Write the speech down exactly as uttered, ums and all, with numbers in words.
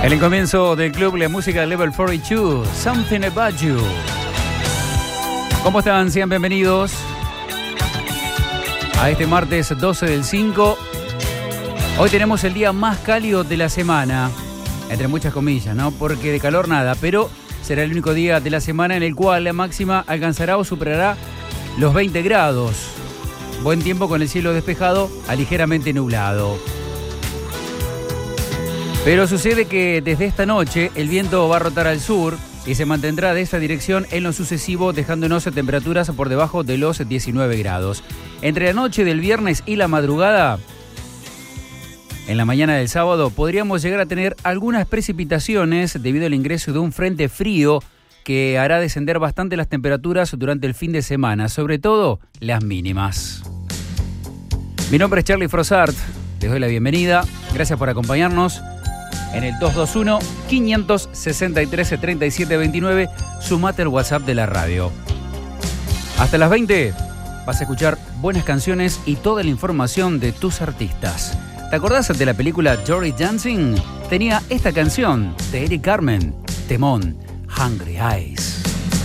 En el comienzo del club, la música Level cuarenta y dos, Something About You. ¿Cómo están? Sean bienvenidos a este martes doce del cinco. Hoy tenemos el día más cálido de la semana, entre muchas comillas, ¿no? Porque de calor nada, pero será el único día de la semana en el cual la máxima alcanzará o superará los veinte grados. Buen tiempo con el cielo despejado a ligeramente nublado. Pero sucede que desde esta noche el viento va a rotar al sur y se mantendrá de esa dirección en lo sucesivo, dejándonos temperaturas por debajo de los diecinueve grados. Entre la noche del viernes y la madrugada, en la mañana del sábado, podríamos llegar a tener algunas precipitaciones debido al ingreso de un frente frío que hará descender bastante las temperaturas durante el fin de semana, sobre todo las mínimas. Mi nombre es Charlie Frossart, les doy la bienvenida, gracias por acompañarnos. En el dos dos uno, cinco seis tres, tres siete dos nueve, sumate el WhatsApp de la radio. Hasta las veinte vas a escuchar buenas canciones y toda la información de tus artistas. ¿Te acordás de la película Dirty Dancing? Tenía esta canción de Eric Carmen, temón, Hungry Eyes.